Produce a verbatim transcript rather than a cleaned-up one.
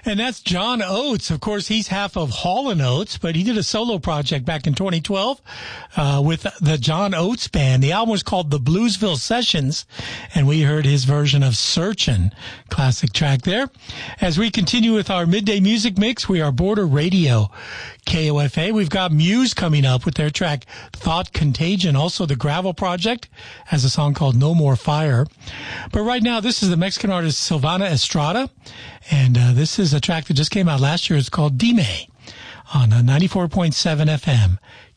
And that's John Oates. Of course, he's half of Hall and Oates, but he did a solo project back in twenty twelve uh, with the John Oates Band. The album was called The Bluesville Sessions, and we heard his version of Searchin'. Classic track there. As we continue with our midday music mix, we are Border Radio, K O F A. We've got Muse coming up with their track Thought Contagion. Also, the Gravel Project has a song called No More Fire. But right now, this is the Mexican artist Silvana Estrada, and uh, this is a track that just came out last year. It's called Dime on uh, ninety-four point seven F M,